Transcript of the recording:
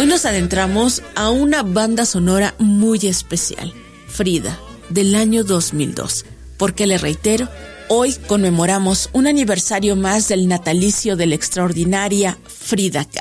Hoy nos adentramos a una banda sonora muy especial, Frida, del año 2002. Porque le reitero, hoy conmemoramos un aniversario más del natalicio de la extraordinaria Frida Kahlo.